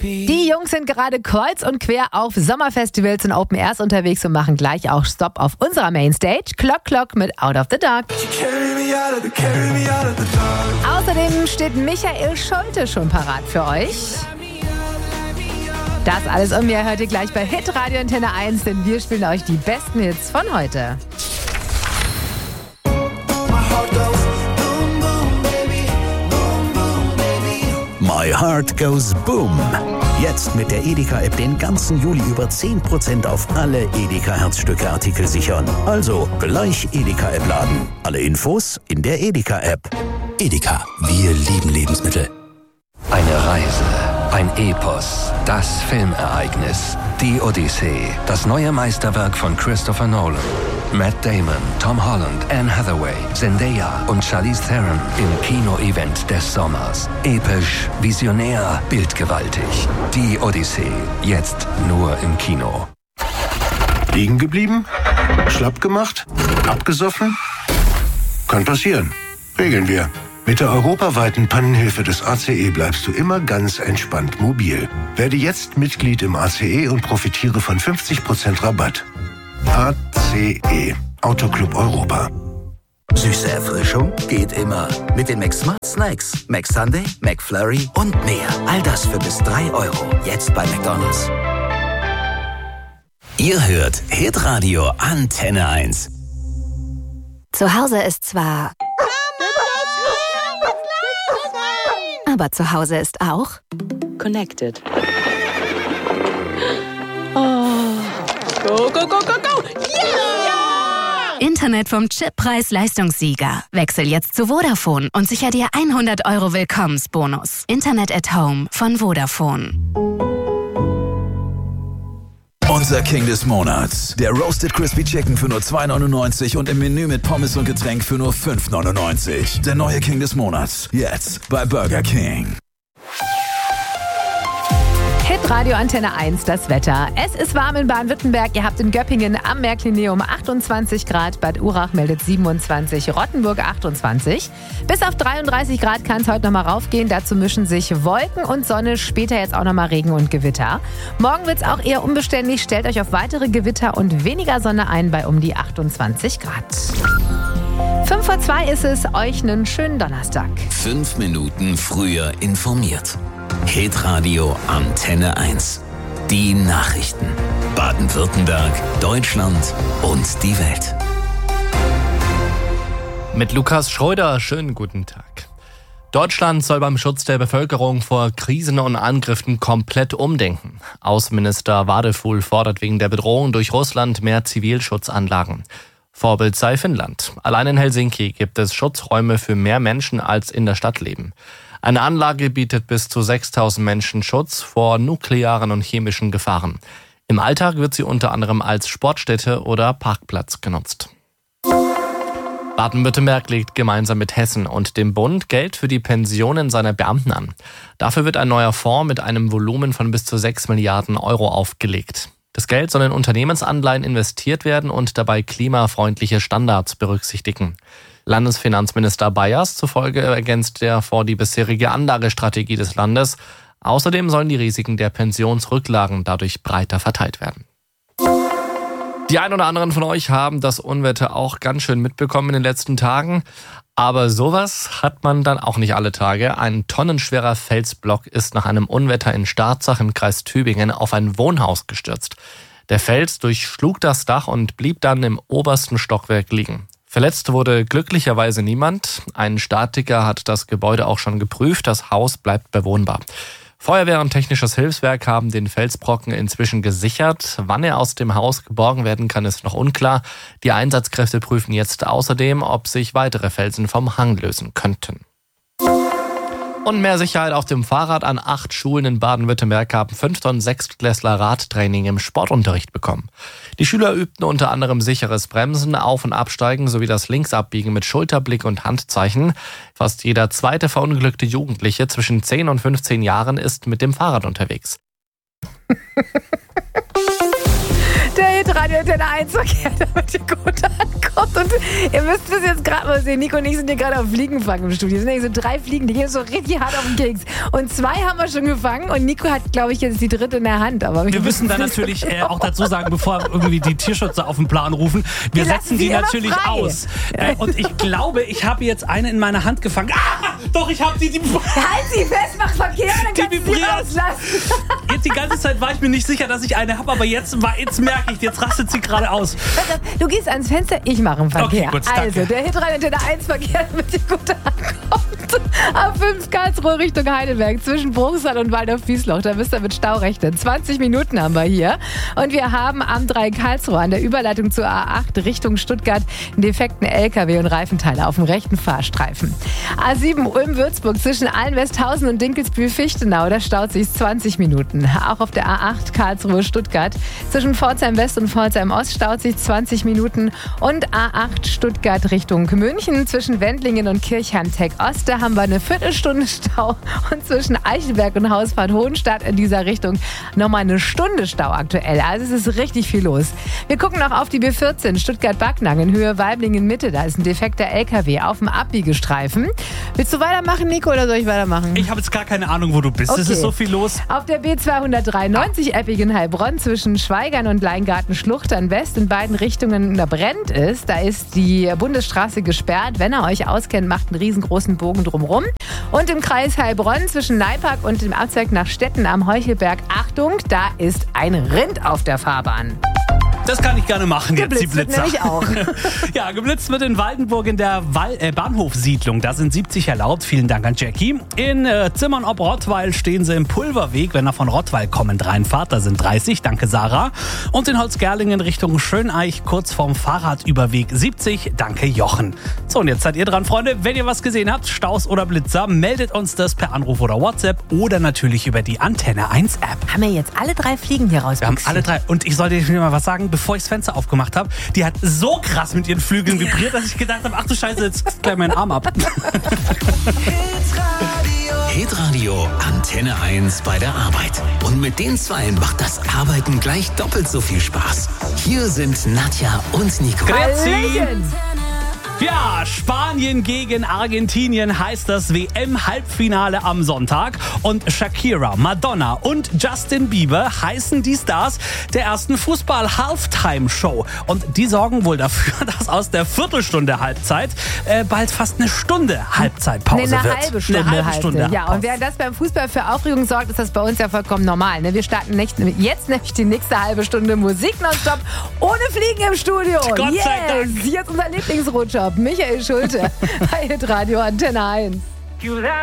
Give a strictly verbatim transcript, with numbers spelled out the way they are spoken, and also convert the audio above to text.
Die Jungs sind gerade kreuz und quer auf Sommerfestivals und Open Airs unterwegs und machen gleich auch Stopp auf unserer Mainstage. Clock Clock mit Out of the Dark. Außerdem steht Michael Schulte schon parat für euch. Das alles und mehr hört ihr gleich bei Hitradio Antenne eins, denn wir spielen euch die besten Hits von heute. My Heart Goes Boom. Jetzt mit der Edeka-App den ganzen Juli über zehn Prozent auf alle Edeka-Herzstücke-Artikel sichern. Also gleich Edeka-App laden. Alle Infos in der Edeka-App. Edeka, wir lieben Lebensmittel. Eine Reise, ein Epos, das Filmereignis, die Odyssee, das neue Meisterwerk von Christopher Nolan. Matt Damon, Tom Holland, Anne Hathaway, Zendaya und Charlize Theron im Kino-Event des Sommers. Episch, visionär, bildgewaltig. Die Odyssee, jetzt nur im Kino. Liegen geblieben? Schlapp gemacht? Abgesoffen? Kann passieren. Regeln wir. Mit der europaweiten Pannenhilfe des A C E bleibst du immer ganz entspannt mobil. Werde jetzt Mitglied im A C E und profitiere von fünfzig Prozent Rabatt. A C E, Autoclub Europa. Süße Erfrischung geht immer. Mit den McSmart Snacks. McSunday, McFlurry und mehr. All das für bis drei Euro. Jetzt bei McDonald's. Ihr hört Hitradio Antenne eins. Zu Hause ist zwar... Aber zu Hause ist auch... Connected. Oh. Go, go, go, go, go! Yeah! Internet vom Chip Preis-Leistungssieger. Wechsel jetzt zu Vodafone und sicher dir hundert Euro Willkommensbonus. Internet at Home von Vodafone. Unser King des Monats. Der Roasted Crispy Chicken für nur zwei neunundneunzig und im Menü mit Pommes und Getränk für nur fünf neunundneunzig. Der neue King des Monats. Jetzt bei Burger King. Hitradio Antenne eins, das Wetter. Es ist warm in Baden-Württemberg. Ihr habt in Göppingen am Märklineum achtundzwanzig Grad. Bad Urach meldet siebenundzwanzig, Rottenburg achtundzwanzig. Bis auf dreiunddreißig Grad kann es heute nochmal raufgehen. Dazu mischen sich Wolken und Sonne. Später jetzt auch nochmal Regen und Gewitter. Morgen wird es auch eher unbeständig. Stellt euch auf weitere Gewitter und weniger Sonne ein bei um die achtundzwanzig Grad. Fünf vor zwei ist es. Euch einen schönen Donnerstag. Fünf Minuten früher informiert. Hitradio Antenne eins. Die Nachrichten. Baden-Württemberg, Deutschland und die Welt. Mit Lukas Schröder, schönen guten Tag. Deutschland soll beim Schutz der Bevölkerung vor Krisen und Angriffen komplett umdenken. Außenminister Wadefuhl fordert wegen der Bedrohung durch Russland mehr Zivilschutzanlagen. Vorbild sei Finnland. Allein in Helsinki gibt es Schutzräume für mehr Menschen, als in der Stadt leben. Eine Anlage bietet bis zu sechstausend Menschen Schutz vor nuklearen und chemischen Gefahren. Im Alltag wird sie unter anderem als Sportstätte oder Parkplatz genutzt. Baden-Württemberg legt gemeinsam mit Hessen und dem Bund Geld für die Pensionen seiner Beamten an. Dafür wird ein neuer Fonds mit einem Volumen von bis zu sechs Milliarden Euro aufgelegt. Das Geld soll in Unternehmensanleihen investiert werden und dabei klimafreundliche Standards berücksichtigen. Landesfinanzminister Bayers zufolge ergänzt der Fonds die bisherige Anlagestrategie des Landes. Außerdem sollen die Risiken der Pensionsrücklagen dadurch breiter verteilt werden. Die ein oder anderen von euch haben das Unwetter auch ganz schön mitbekommen in den letzten Tagen. Aber sowas hat man dann auch nicht alle Tage. Ein tonnenschwerer Felsblock ist nach einem Unwetter in Starzach im Kreis Tübingen auf ein Wohnhaus gestürzt. Der Fels durchschlug das Dach und blieb dann im obersten Stockwerk liegen. Verletzt wurde glücklicherweise niemand. Ein Statiker hat das Gebäude auch schon geprüft. Das Haus bleibt bewohnbar. Feuerwehr und technisches Hilfswerk haben den Felsbrocken inzwischen gesichert. Wann er aus dem Haus geborgen werden kann, ist noch unklar. Die Einsatzkräfte prüfen jetzt außerdem, ob sich weitere Felsen vom Hang lösen könnten. Und mehr Sicherheit auf dem Fahrrad. An acht Schulen in Baden-Württemberg haben Fünft- und Sechstklässler Radtraining im Sportunterricht bekommen. Die Schüler übten unter anderem sicheres Bremsen, Auf- und Absteigen sowie das Linksabbiegen mit Schulterblick und Handzeichen. Fast jeder zweite verunglückte Jugendliche zwischen zehn und fünfzehn Jahren ist mit dem Fahrrad unterwegs. Der Radio Antenne eins Verkehr, damit ihr gut ankommt. Und ihr müsst das jetzt gerade mal sehen. Nico und ich sind hier gerade auf Fliegenfang im Studio. Es sind eigentlich so drei Fliegen, die gehen so richtig hart auf den Keks. Und zwei haben wir schon gefangen und Nico hat, glaube ich, jetzt die dritte in der Hand. Aber wir müssen dann natürlich äh, auch dazu sagen, bevor irgendwie die Tierschützer auf den Plan rufen, wir, wir setzen die natürlich frei. aus. Äh, und ich glaube, ich habe jetzt eine in meiner Hand gefangen. Ah, doch, ich habe die... die halt sie fest, mach Verkehr, dann kannst du sie rauslassen. Jetzt die ganze Zeit war ich mir nicht sicher, dass ich eine habe, aber jetzt, jetzt merke ich, jetzt rastet sie gerade aus. Du gehst ans Fenster, ich mache einen Verkehr. Okay, gut, also, der Hitradio Antenne eins Verkehr, damit ihr gut ankommt. A fünf Karlsruhe Richtung Heidelberg, zwischen Bruchsal und Waldorf-Wiesloch. Da müsst ihr mit Stau rechnen. zwanzig Minuten haben wir hier. Und wir haben am drei Karlsruhe an der Überleitung zur A acht Richtung Stuttgart einen defekten L K W und Reifenteile auf dem rechten Fahrstreifen. A sieben Ulm-Würzburg zwischen Allenwesthausen und Dinkelsbühl-Fichtenau. Da staut sich zwanzig Minuten. Auch auf der A acht Karlsruhe-Stuttgart zwischen Pforzheim West und Pforzheim Ost staut sich zwanzig Minuten. Und A acht Stuttgart Richtung München zwischen Wendlingen und Kirchheim-Tech Ost. Da haben wir eine Viertelstunde Stau. Und zwischen Eichelberg und Hausfahrt Hohenstadt in dieser Richtung nochmal eine Stunde Stau aktuell. Also es ist richtig viel los. Wir gucken noch auf die B vierzehn Stuttgart-Backnang in Höhe Weiblingen-Mitte. Da ist ein defekter L K W auf dem Abbiegestreifen. Willst du weitermachen, Nico, oder soll ich weitermachen? Ich habe jetzt gar keine Ahnung, wo du bist. Okay. Es ist so viel los. Auf der B zweihundertdreiundneunzig ah. Eppingen-Heilbronn zwischen Schweigern und Leingarten-Schluchtern West in beiden Richtungen da brennt es. Da ist die Bundesstraße gesperrt. Wenn ihr euch auskennt, macht einen riesengroßen Bogen drumherum. Und im Kreis Heilbronn zwischen Neipark und dem Abzweig nach Stetten am Heuchelberg, Achtung, da ist ein Rind auf der Fahrbahn. Das kann ich gerne machen jetzt, die Geblitzt Blitzer. Wird auch. Ja, geblitzt wird in Waldenburg in der Wall- äh, Bahnhofsiedlung. Da sind siebzig erlaubt. Vielen Dank an Jackie. In äh, Zimmern ob Rottweil stehen sie im Pulverweg, wenn er von Rottweil kommend reinfahrt. Da sind dreißig. Danke, Sarah. Und in Holzgerlingen Richtung Schöneich, kurz vorm Fahrradüberweg siebzig. Danke, Jochen. So, und jetzt seid ihr dran, Freunde. Wenn ihr was gesehen habt, Staus oder Blitzer, meldet uns das per Anruf oder WhatsApp oder natürlich über die Antenne eins App. Haben wir jetzt alle drei Fliegen hier raus? Wir haben alle drei. Und ich sollte dir mal was sagen, bevor ich das Fenster aufgemacht habe, die hat so krass mit ihren Flügeln vibriert, dass ich gedacht habe, ach du Scheiße, jetzt gleich meinen Arm ab. Hitradio Antenne eins bei der Arbeit. Und mit den Zweien macht das Arbeiten gleich doppelt so viel Spaß. Hier sind Nadja und Nico. Grüezi. Ja, Spanien gegen Argentinien heißt das W M-Halbfinale am Sonntag. Und Shakira, Madonna und Justin Bieber heißen die Stars der ersten Fußball-Halftime-Show. Und die sorgen wohl dafür, dass aus der Viertelstunde Halbzeit äh, bald fast eine Stunde Halbzeitpause nee, eine wird. Halbe Stunde. Eine halbe Stunde. Ja, und während das beim Fußball für Aufregung sorgt, ist das bei uns ja vollkommen normal. Ne? Wir starten nicht, jetzt nämlich die nächste halbe Stunde Musik nonstop ohne Fliegen im Studio. Gott yes. sei Dank. Hier ist unser Lieblingsrutscher. Michael Schulte bei Hitradio Antenne eins.